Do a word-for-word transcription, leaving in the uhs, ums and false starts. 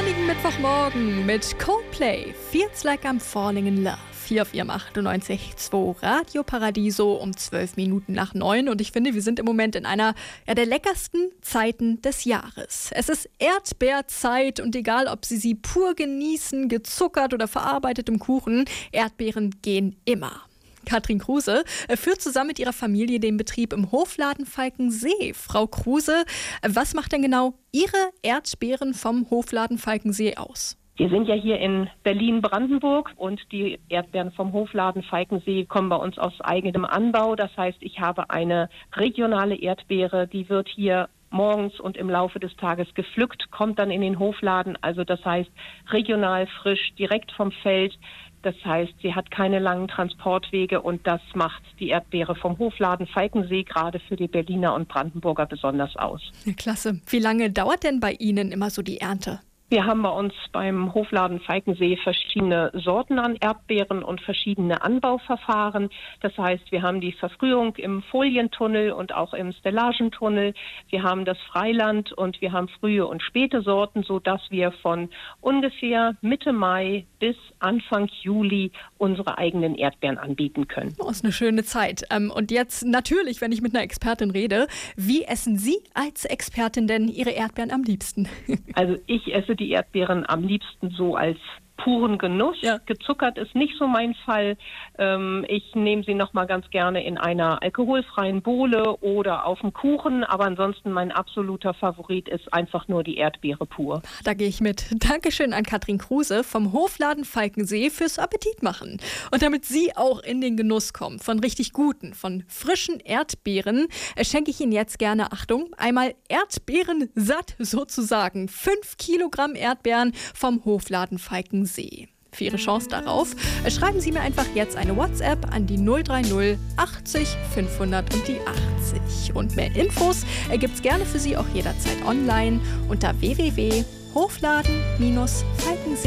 sonnigen Mittwochmorgen mit Coldplay, Feels Like I'm Falling in Love. Hier auf ihrem achtundneunzig Komma zwei Radio Paradiso um zwölf Minuten nach neun. Und ich finde, wir sind im Moment in einer ja, der leckersten Zeiten des Jahres. Es ist Erdbeerzeit und egal, ob Sie sie pur genießen, gezuckert oder verarbeitet im Kuchen, Erdbeeren gehen immer. Katrin Kruse führt zusammen mit ihrer Familie den Betrieb im Hofladen Falkensee. Frau Kruse, was macht denn genau Ihre Erdbeeren vom Hofladen Falkensee aus? Wir sind ja hier in Berlin-Brandenburg und die Erdbeeren vom Hofladen Falkensee kommen bei uns aus eigenem Anbau. Das heißt, ich habe eine regionale Erdbeere, die wird hier morgens und im Laufe des Tages gepflückt, kommt dann in den Hofladen. Also das heißt, regional, frisch, direkt vom Feld. Das heißt, sie hat keine langen Transportwege und das macht die Erdbeere vom Hofladen Falkensee gerade für die Berliner und Brandenburger besonders aus. Ja, klasse. Wie lange dauert denn bei Ihnen immer so die Ernte? Wir haben bei uns beim Hofladen Falkensee verschiedene Sorten an Erdbeeren und verschiedene Anbauverfahren. Das heißt, wir haben die Verfrühung im Folientunnel und auch im Stellagentunnel. Wir haben das Freiland und wir haben frühe und späte Sorten, sodass wir von ungefähr Mitte Mai bis Anfang Juli unsere eigenen Erdbeeren anbieten können. Oh, ist eine schöne Zeit. Und jetzt natürlich, wenn ich mit einer Expertin rede, wie essen Sie als Expertin denn Ihre Erdbeeren am liebsten? Also ich esse die Erdbeeren am liebsten so als puren Genuss. Ja. Gezuckert ist nicht so mein Fall. Ähm, ich nehme sie noch mal ganz gerne in einer alkoholfreien Bowle oder auf dem Kuchen, aber ansonsten mein absoluter Favorit ist einfach nur die Erdbeere pur. Da gehe ich mit. Dankeschön an Katrin Kruse vom Hofladen Falkensee fürs Appetit machen. Und damit Sie auch in den Genuss kommen von richtig guten, von frischen Erdbeeren, schenke ich Ihnen jetzt gerne, Achtung, einmal Erdbeeren satt sozusagen. Fünf Kilogramm Erdbeeren vom Hofladen Falkensee. Für Ihre Chance darauf schreiben Sie mir einfach jetzt eine WhatsApp an die null drei null achtzig fünfhundert und die achtzig. Und mehr Infos gibt es gerne für Sie auch jederzeit online unter w w w punkt hofladen Falkensee.